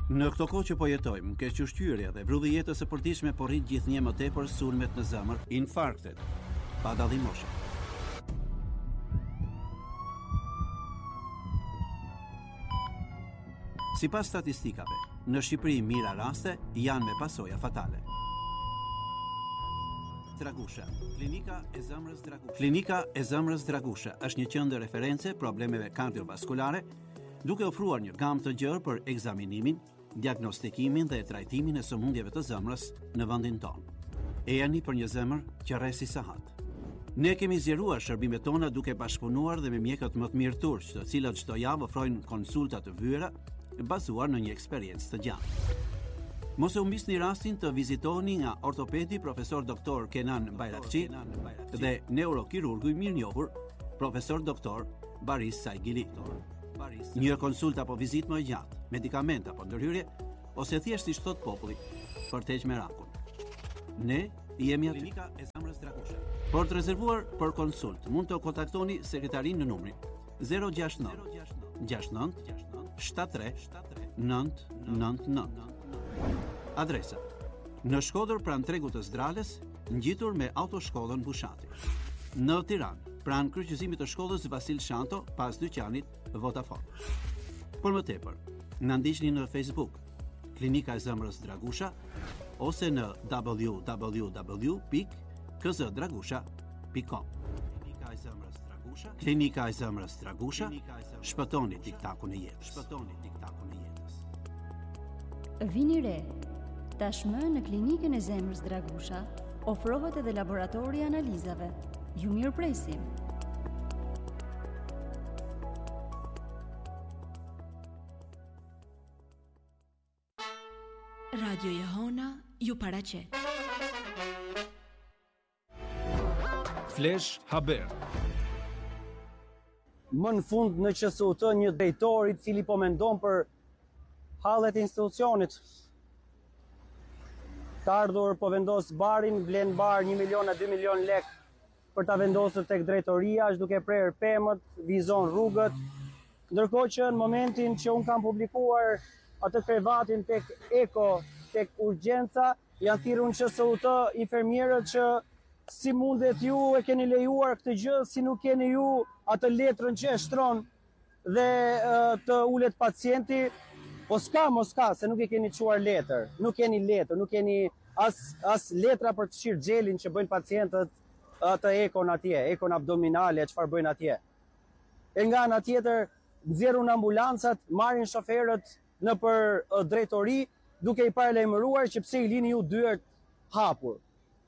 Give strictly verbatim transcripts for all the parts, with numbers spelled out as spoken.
Në këto kohë që po jetojmë, kequshqyrja dhe vrulli jetës së përditshme po rrit gjithnjë më tepër sulmet në zemër, infarktet, pa dallim moshe. Sipas statistikave, në Shqipëri mira raste janë me pasoja fatale. Dragusha, klinika e zemrës Dragusha. Klinika e zemrës Dragusha është një qendër reference problemeve kardiovaskulare, duke ofruar një gamë të gjerë për ekzaminimin, diagnostikimin dhe trajtimin e sëmundjeve të zemrës në vendin tonë. E jani për një zemër që rresi sahat. Ne kemi zgjeruar shërbimet tona duke bashkëpunuar dhe me mjekët më të mirë turq, të cilët çdo javë ofrojnë konsulta të vyera bazuar në një eksperiencë të gjatë. Mos e humbisni rastin të vizitoni nga ortopedi profesor doktor Kenan Bayrakçi dhe neurokirurgu i mirënjohur profesor doktor Baris Saigili. Një konsultë apo vizitë më e gjatë, medikament apo ndërhyrje, ose thjesht si thot populli, për të heqë merakun. Ne jemi aty. Klinika e zemrës Dragusha. Por të rezervuar për konsultë, mund të kontaktoni sekretarin në numrin zero gjasht nëntë gjasht nëntë shtat tre nëntë nëntë nëntë. Adresa: në Shkodër pranë tregut të Zdrales, ngjitur me autoshkollën Bushati. Në Tiranë, pranë kryqëzimit të shkollës Vasil Shanto, pas dyqanit Vodafone. Por më tepër, na ndiqni në Facebook, Klinika e zemrës Dragusha, ose në w w w pikë k z dragusha pikë com. Klinika e zemrës Dragusha, Klinika e zemrës Dragusha, shpëtoni tiktakun e jetës. Shpëtoni tiktakun e jetës. Vini re. Tashmë në Klinikën e zemrës Dragusha ofrohet edhe laboratori i analizave. Ju mirëpresim. Radio Jehona ju paraqet. Flash Haber. Më në fund në Q S U T një drejtor i cili po mendon për hallet e institucionit. Ka ardhur po vendos barin, vlen bar një milion e dy milion lek për ta vendosur tek drejtoria, është duke prerë pemët, vizon rrugët. Ndërkohë që në momentin që un kam publikuar atë krevatin tek Eko, tek urgjenca, janë thirrur në Q S U T infermierët që si mundet ju e keni lejuar këtë gjë, si nuk keni ju atë letrën që e shtron dhe të ulet pacienti. Po s'ka, mos ka, se nuk e keni quar letër, nuk keni letër, nuk keni as, as letra për të shirë gjelin që bëjnë pacientët të ekon atje, ekon abdominale, çfarë bëjnë atje. E nga ana tjetër, nxjerrun ambulancat, marrin shoferët në për drejtori, duke i paralajmëruar që pse i lini ju dyert hapur.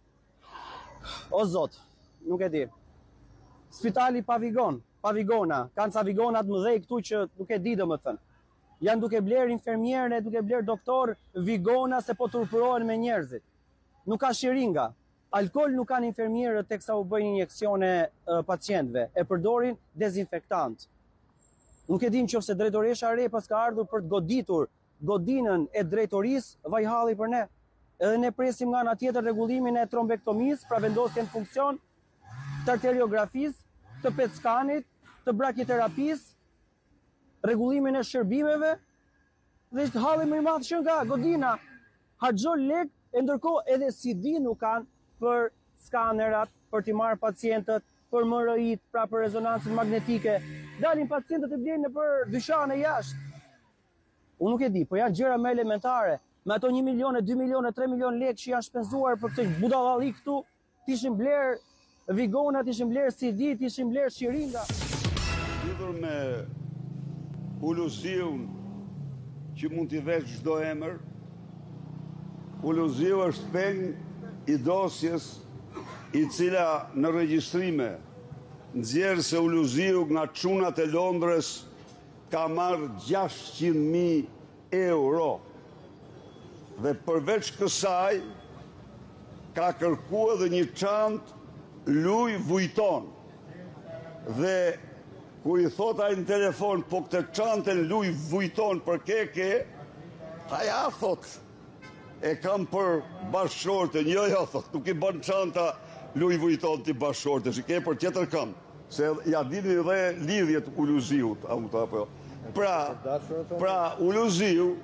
O Zot, nuk e di. Spitali Pavigon, Pavigona, kanë ca vigonat mëdhej këtu që nuk e di domethënë. Janë duke bler infermierën, duke bler doktor, vigona se po turpurohen me njerëzit. Nuk ka shiringa. Alkool nuk kanë infermierët teksa u bëjnë injeksione uh, pacientëve, e përdorin dezinfektant. Nuk e di nëse drejtoresha re pas ka ardhur për të goditur godinën e drejtorisë, vaj halli për ne. Edhe ne presim nga ana tjetër rregullimin e trombektomisë, pra vendosjen në funksion të arteriografisë, të P E T skanit, të brakiterapisë, rregullimin e shërbimeve, dhe është halli më i madh që nga godina harxhon lek, e ndërkohë edhe si di nuk kanë për skanerat, për t'i marrë pacientët, për M R I-t, pra për rezonancën magnetike. Dalin pacientët e blejnë nëpër dyqane jashtë. Unë nuk e di, po janë gjëra më elementare. Me ato një milion, dy milion, tre milion lekë që janë shpenzuar për këtë budallalli këtu, t'ishin bler vigona, t'ishin bler C D, t'ishin bler shiringa. Lidhur me uluziun që mund t'i vesh çdo emër, uluziu është peng i dosjes i cila në regjistrime nxjerr se uluziu nga çunat e Londrës ka marrë gjashtëqind mijë euro. Dhe përveç kësaj ka kërkuar edhe një çantë Louis Vuitton. Dhe ku i thot ai në telefon, po këtë çantën Louis Vuitton për keke, ai ja thot, e kam për bashkëshorten. Jo, jo, thot, nuk i bën çanta Louis Vuitton ti bashkëshortesh, i ke për tjetër këmbë. Se ja dini dhe lidhjet uluziut, auto apo jo. Pra, pra uluziu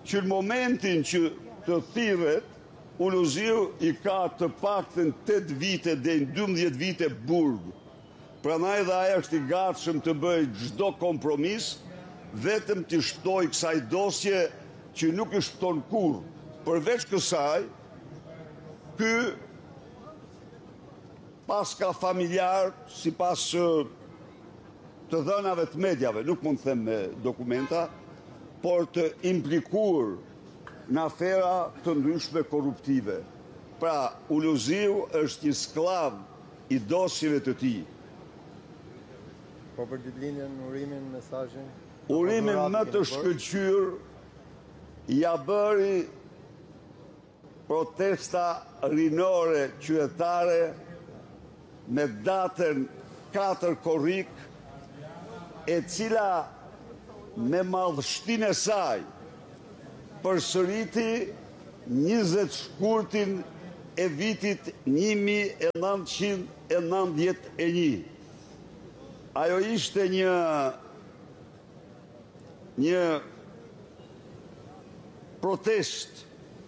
që në momentin që të thirret, Ulëziu i ka të paktën tetë vite dhe dymbëdhjetë vite burg. Prandaj dhe ai është i gatshëm të bëjë çdo kompromis, vetëm të shtojë kësaj dosje që nuk i shton kurrë. Përveç kësaj, ky pas ka familjar, sipas të dhënave të medjave, nuk mund të them me dokumenta, por të implikuar në afera të ndryshme korruptive. Pra, Ulëziu është një sklav i dosjeve të tij. Po për ditëlindjen, urimin, mesazhin. Urimin më të shkëlqyer ja bëri protesta rinore qytetare me datën katër korrik, e cila me madhështinë e saj përsëriti njëzet shkurtin e vitit një mijë e nëntëqind e nëntëdhjetë e një. Ajo ishte një një protest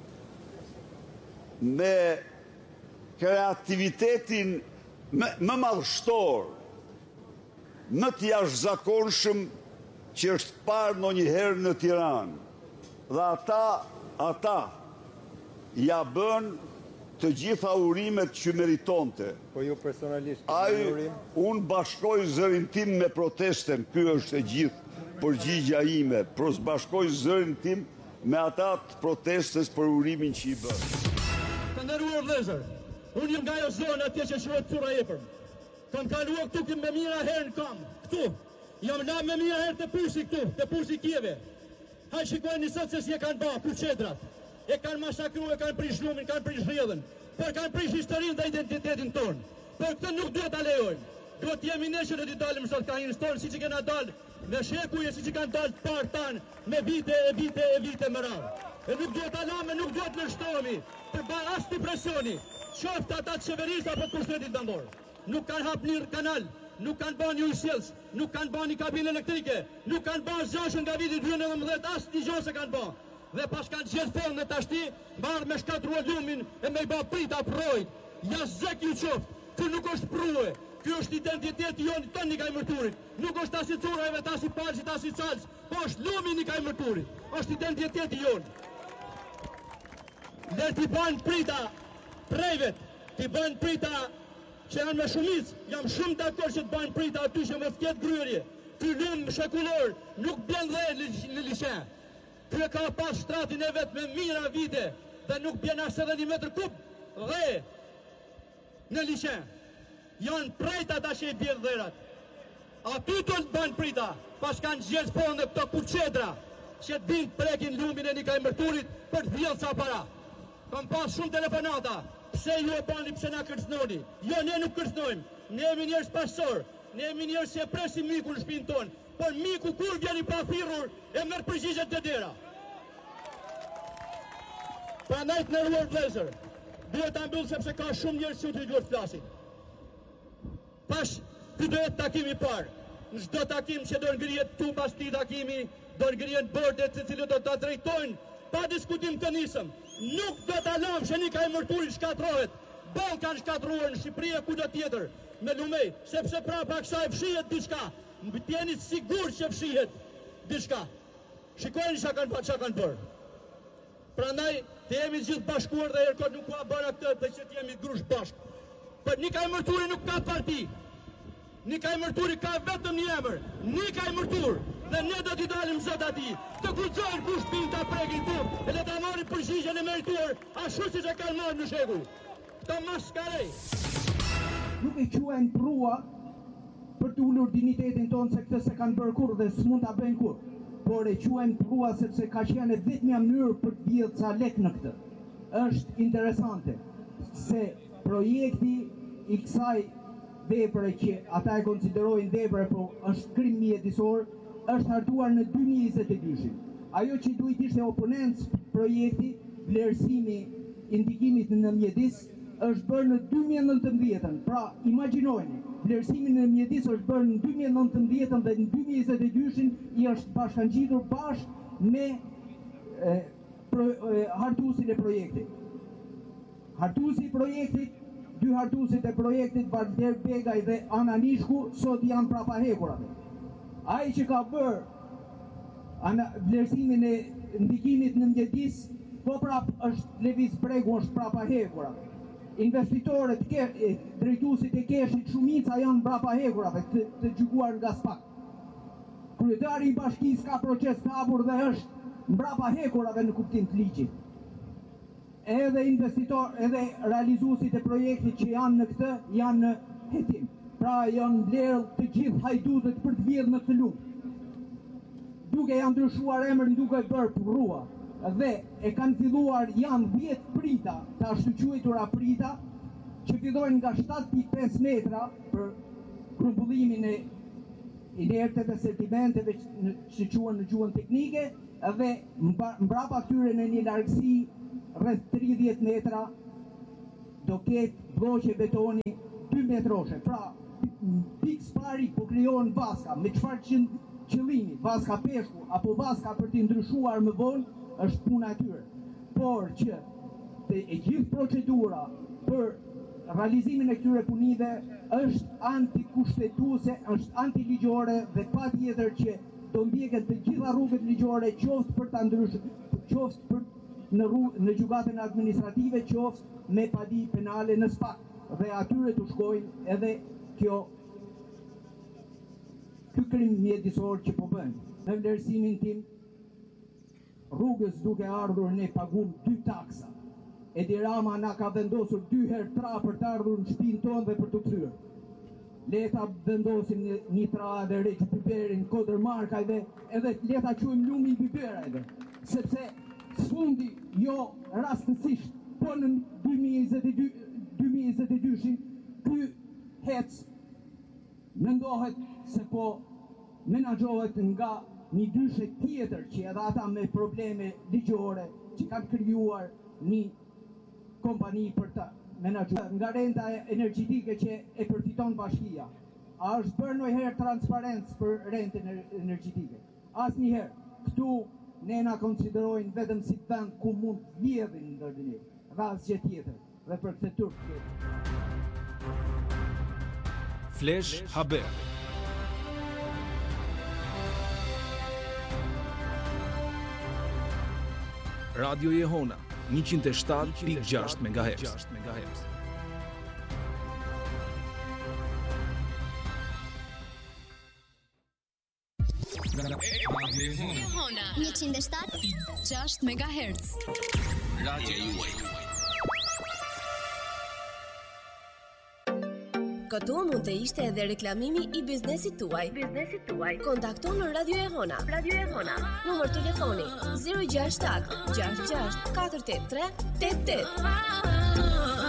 me kreativitetin më, më madhështor, më të jashtëzakonshëm që është parë ndonjëherë në Tiranë. Dhe ata, ata ja bën të gjitha urimet që meritonte. Po ju personalisht, ai, urim? Unë bashkoj zërin tim me protesten, ky është e gjithë përgjigja ime, pros bashkoj zërin tim me ata të protestes për urimin që i bën. Të nderuar vëllezër, unë jam nga ajo zonë atje që quhet Curra Epër. Kam kaluar këtu me mira herë në kam, këtu. Jam na me mira herë të pusi këtu, të pusi Kieve. Hajë shikojnë sot se si e kanë ba, puqedrat. E kanë masakru, e kanë prish lumin, kanë prish rrjedhën. Por kanë prish historinë dhe identitetin tonë. Por këtë nuk duhet ta lejojmë. Duhet jemi ne që do t'i dalim sot kahinës tonë, si që kena dalë në shekuj, si që kanë dalë parë tanë me vite e vite e vite më radhë. E nuk duhet ta lame, nuk duhet në shtohemi për ba as të presioni. Qoftë ata të qeverisë apo të kushtetit dëmor. Nuk kanë hap një kanal, nuk kanë bën një ujësjellës, nuk kanë bën një kabinë elektrike, nuk kanë bën zgjashën nga viti dy mijë e nëntëdhjetë, as një gjë se kanë bën. Dhe pas kanë gjetë fond në tashti, marrë me shkatruar lumin e me i ba prita projt. Ja zek ju qoftë, kë nuk është prue, ky është identiteti jonë tonë një kajmërturit. Nuk është as i curajve, as i palësit, as i calës, po është lumi një kajmërturit. Është identiteti jonë. Dhe t'i bën prita prejvet, t'i bën prita që janë me shumicë, jam shumë dakord që të bën prita aty që mos ketë gryerje. Ky lum shekullor nuk bën dhe në liçen. Ky ka pas shtratin e vet me mira vite dhe nuk bën as edhe një metër kub dhe në liçen. Janë prejta ata që i bjen dherat. Aty të të bën prita, pas kanë gjetë fonde këto kuqedra që të vinë prekin lumin e një kajmërturit për të vjellë sa para. Kam pas shumë telefonata. Pse ju e bani, pse na kërcnoni? Jo, ne nuk kërcnojmë. Ne jemi njerëz pastor. Ne jemi njerëz që e presim mikun në shtëpinë tonë. Por miku kur vjen i pafirur e merr përgjigjet të dera. Prandaj të nderuar vëllezër, duhet ta mbyll sepse ka shumë njerëz që duhet të flasin. Pash, ky do jetë takimi i parë. Në çdo takim që do ngrihet tu pas këtij takimi, do ngrihen bordet të cilët do ta drejtojnë pa diskutim të nisëm. Nuk do ta lëm që një kajmërturi shkatrohet. Bon kanë shkatruar në Shqipëri e kudo tjetër me lumej, sepse prapa kësaj fshihet diçka. Mbetjeni sigur që fshihet diçka. Shikojeni çka kanë çka kanë bërë. Prandaj të jemi gjithë bashkuar dhe herkot nuk ka bëra këtë dhe që të jemi grush bashkë. Për një kajmërturi nuk ka parti. Një kajmërturi ka vetëm një emër. Një kajmërtur. Dhe ne do t'i dalim zot ati. Të guxojnë kush pin ta prekin tu e le ta marrin përgjigjen e merituar ashtu siç e kanë marrë në shekull. Këto maskarej. Nuk e quajnë prua për të ulur dinitetin tonë se këtë se kanë bërë kur dhe s'mund ta bëjnë kur. Por e quajnë prua sepse ka qenë vetmja mënyrë për të vjedhur ca lek në këtë. Është interesante se projekti i kësaj vepre që ata e konsiderojnë vepre, po është krim mjedisor, është hartuar në dy mijë e njëzet e dy. Ajo që duhet ishte oponentë projekti, vlerësimi indikimit në mjedis, është bërë në dy mijë e nëntëmbëdhjetën. Pra, imagjinojeni, vlerësimi në mjedis është bërë në dy mijë e nëntëmbëdhjetën dhe në dy mijë e njëzet e dy i është bashkangjitur bashkë me e, pro, e, hartusin e projektit. Hartusi i projektit, dy hartusit e projektit, Valter Begaj dhe Ana Nishku, sot janë prapa hekurave. Ai që ka bërë ana, vlerësimin e ndikimit në mjedis, po prap është Lëviz Bregu, është prapa hekurave. Investitorët, ke, drejtuesit e keshit, shumica janë brapa hekurave, të, të gjykuar nga SPAK. Kryetari i bashkisë ka proces të hapur dhe është mbrapa hekurave në kuptim të ligjit. Edhe investitor, edhe realizuesit e projektit që janë në këtë, janë në hetim. Pra janë blerë të gjithë hajdutët për të vjedhë në këtë luftë. Duke janë ndryshuar emrin, duke bërë rrua. Dhe e kanë filluar, janë dhjetë prita, të ashtu quajtura prita, që fillojnë nga shtatë pikë pesë metra për grumbullimin e inertet e sedimenteve që quhen në gjuhën teknike, dhe mbrapa këtyre në një largësi rreth tridhjetë metra do ketë bloqe betoni dy metroshe. Pra, pikë pari po krijohen vaska, me çfarë qëllimi, vaska peshku apo vaska për t'i ndryshuar më vonë, është puna e tyre. Por që të e gjithë procedura për realizimin e këtyre punive është antikushtetuese, është antiligjore dhe patjetër që do mbjeket të gjitha rrugët ligjore, qoftë për ta ndryshuar, qoftë për në, në gjykatën administrative, qoftë me padi penale në SPAK, dhe atyre të shkojnë edhe kjo ky krim mjedisor që po bën. Në vlerësimin tim, rrugës duke ardhur ne pagum dy taksa. Edi Rama na ka vendosur dy herë tra për të ardhur në shtëpinë tonë dhe për të kthyer. Leta vendosim një, një tra edhe Req Biberin, Kodër Markaj dhe edhe leta quajmë lumi i Biberajve, sepse sfundi jo rastësisht, po në dy mijë e njëzet e dy ky hec mendohet se po menaxhohet nga një dyshe tjetër që edhe ata me probleme ligjore që kanë krijuar një kompani për të menaxhuar nga renta energjetike që e përfiton bashkia. A është bërë ndonjëherë transparencë për rentën energjetike? Asnjëherë. Këtu ne na konsiderojnë vetëm si vend ku mund të vjedhin ndër ne, dhe asgjë tjetër. Dhe për këtë turp tjetër. Flash Haber. Radio Jehona njëqind e shtatë pikë gjashtë megahertz. Jehona njëqind e shtatë pikë gjashtë megahertz. Radio juaj. Këtu mund të ishte edhe reklamimi i biznesit tuaj. Biznesit tuaj. Kontakto në Radio Jehona. Radio Jehona. Numër telefoni zero gjasht shtat gjasht gjasht katër tetë tre tetë tetë.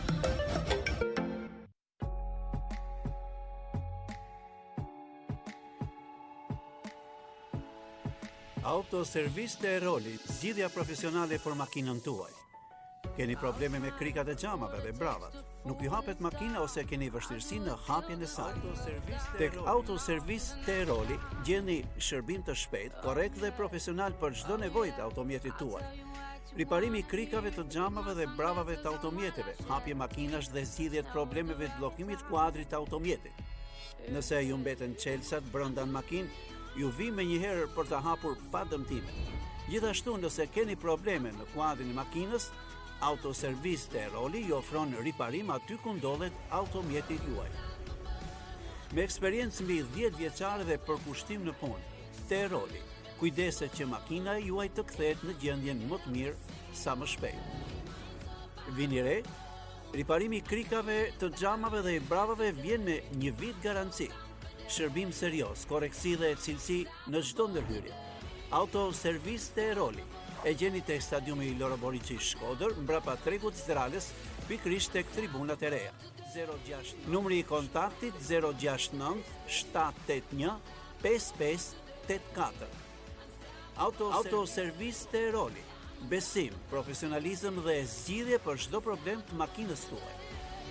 Autoservis të Eroli, zgjidhja profesionale për makinën tuaj. Keni probleme me krikat e xhamave dhe bravat, nuk ju hapet makina ose keni vështirësi në hapjen e saj. Tek Autoservis të Eroli gjeni shërbim të shpejt, korrekt dhe profesional për çdo nevojë të automjetit tuaj. Riparimi i krikave të xhamave dhe bravave të automjeteve, hapje makinash dhe zgjidhje të problemeve të bllokimit kuadrit të automjetit. Nëse ju mbeten çelësat brenda në makinë, ju vi me njëherë për të hapur pa dëmtime. Gjithashtu, nëse keni probleme në kuadrin e makinës, Autoservis të Eroli ju ofron riparim aty ku ndodhet automjeti juaj. Me eksperiencë mbi dhjetë vjeçare dhe përkushtim në punë, të Eroli, kujdeset që makina juaj të kthehet në gjendjen më të mirë sa më shpejt. Vini re, riparimi i krikave, të xhamave dhe i bravave vjen me një vit garanci. Shërbim serioz, koreksi dhe cilësi në çdo ndërhyrje. Autoservis të Eroli. E gjeni tek stadiumi i Loro Boriçi Shkodër, mbrapa tregut Zdrales, pikërisht tek tribunat e reja. Numri i kontaktit zero gjasht nëntë shtatë tetë një pesë pesë tetë katër. Autoservis të Eroli. Besim, profesionalizëm dhe zgjidhje për çdo problem të makinës tuaj.